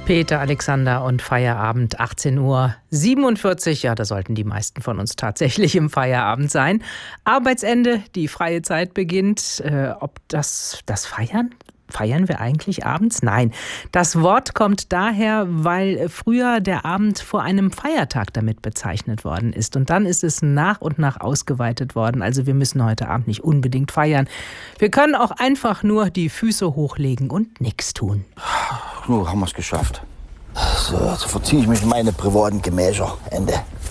Peter Alexander und Feierabend, 18:47 Uhr. Ja, da sollten die meisten von uns tatsächlich im Feierabend sein. Arbeitsende, die freie Zeit beginnt. Ob das Feiern? Feiern wir eigentlich abends? Nein. Das Wort kommt daher, weil früher der Abend vor einem Feiertag damit bezeichnet worden ist. Und dann ist es nach und nach ausgeweitet worden. Also wir müssen heute Abend nicht unbedingt feiern. Wir können auch einfach nur die Füße hochlegen und nichts tun. Haben wir es geschafft. So, jetzt verziehe ich mich in meine privaten Gemächer. Ende.